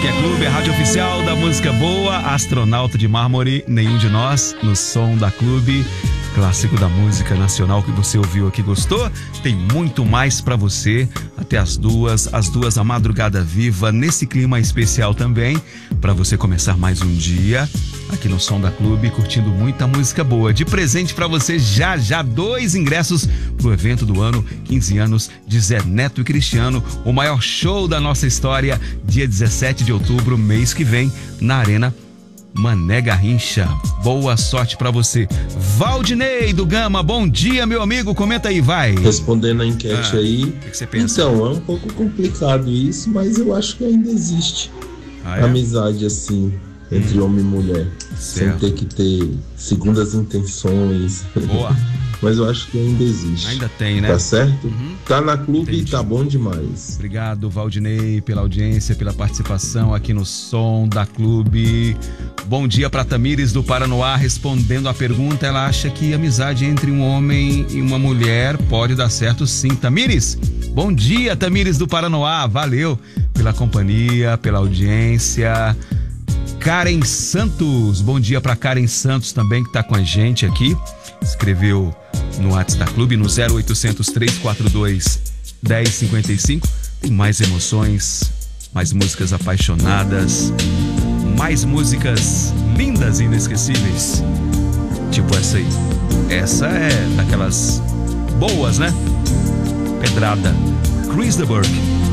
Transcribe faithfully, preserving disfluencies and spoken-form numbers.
Aqui é Clube, a rádio oficial da música boa, Astronauta de Mármore, Nenhum de Nós, no som da Clube. Clássico da música nacional que você ouviu aqui, gostou? Tem muito mais pra você até as duas, as duas a madrugada viva, nesse clima especial também, pra você começar mais um dia aqui no som da Clube, curtindo muita música boa. De presente pra você já já dois ingressos pro evento do ano, quinze anos de Zé Neto e Cristiano, o maior show da nossa história, dia dezessete de outubro, mês que vem, na Arena Mané Garrincha. Boa sorte pra você. Valdinei do Gama, bom dia, meu amigo, comenta aí, vai. Respondendo a enquete ah, aí, o que, que você pensa? Então, é um pouco complicado isso, mas eu acho que ainda existe ah, é? amizade assim, entre hum. homem e mulher, certo. Sem ter que ter segundas intenções. Boa. Mas eu acho que ainda existe. Ainda tem, né? Tá certo? Uhum. Tá na Clube e tá bom demais. Obrigado, Valdinei, pela audiência, pela participação aqui no som da Clube. Bom dia pra Tamires do Paranoá, respondendo a pergunta. Ela acha que amizade entre um homem e uma mulher pode dar certo sim. Tamires, bom dia, Tamires do Paranoá. Valeu pela companhia, pela audiência. Karen Santos, bom dia pra Karen Santos também, que tá com a gente aqui. Escreveu no WhatsApp da Clube, no zero oitocentos, três quatro dois, um zero cinco cinco. Tem mais emoções, mais músicas apaixonadas, mais músicas lindas e inesquecíveis. Tipo essa aí. Essa é daquelas boas, né? Pedrada. Chris de Burgh.